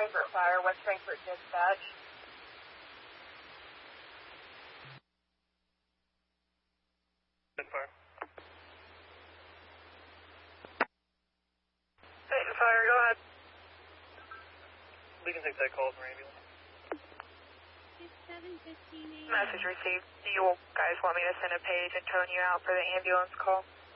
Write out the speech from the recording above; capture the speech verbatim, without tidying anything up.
Frankfurt Fire, West Frankfurt Dispatch. Fire. Dayton Fire, go ahead. We can take that call from ambulance. seven fifteen a m Message received. Do you guys want me to send a page and tone you out for the ambulance call?